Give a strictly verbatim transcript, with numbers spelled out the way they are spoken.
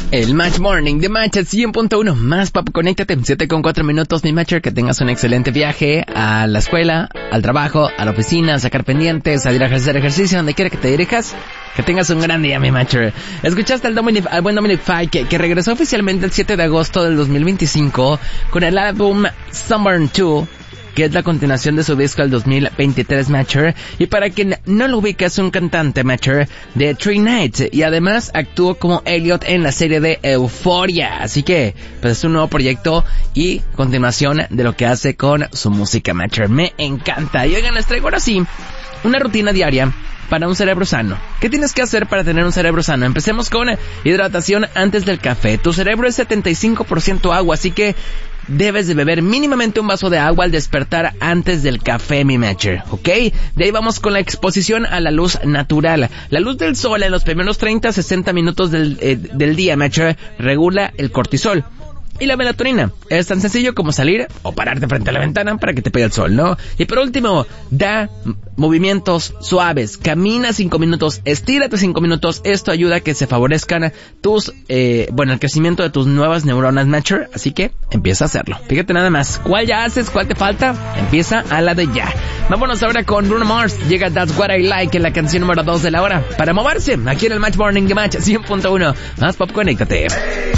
El Match Morning de Match cien punto uno. Más pop, conéctate. siete con cuatro minutos, mi Matcher. Que tengas un excelente viaje a la escuela, al trabajo, a la oficina, a sacar pendientes, a ir a hacer ejercicio, donde quiera que te dirijas. Que tengas un gran día, mi Matcher. Escuchaste al, Dominic, al buen Dominic Fike, que, que regresó oficialmente el siete de agosto del dos mil veinticinco con el álbum Sunburn dos, que es la continuación de su disco del dos mil veintitrés, Matcher. Y para quien no lo ubica, es un cantante, Matcher, de Three Nights, y además actuó como Elliot en la serie de Euphoria. Así que, pues es un nuevo proyecto y continuación de lo que hace con su música, Matcher. Me encanta. Y oigan, les traigo ahora sí una rutina diaria para un cerebro sano. ¿Qué tienes que hacer para tener un cerebro sano? Empecemos con hidratación antes del café. Tu cerebro es setenta y cinco por ciento agua, así que debes de beber mínimamente un vaso de agua al despertar antes del café, mi Matcher, ¿ok? De ahí vamos con la exposición a la luz natural. La luz del sol en los primeros treinta a sesenta minutos del, eh, del día, Matcher, regula el cortisol. Y la melatonina es tan sencillo como salir o pararte frente a la ventana para que te pegue el sol, ¿no? Y por último, da movimientos suaves. Camina cinco minutos, estírate cinco minutos. Esto ayuda a que se favorezcan tus, eh, bueno, el crecimiento de tus nuevas neuronas, Matcher. Así que empieza a hacerlo. Fíjate nada más. ¿Cuál ya haces? ¿Cuál te falta? Empieza a la de ya. Vámonos ahora con Bruno Mars. Llega That's What I Like en la canción número dos de la hora. Para moverse, aquí en el Match Morning de Match cien punto uno. Más pop, conéctate.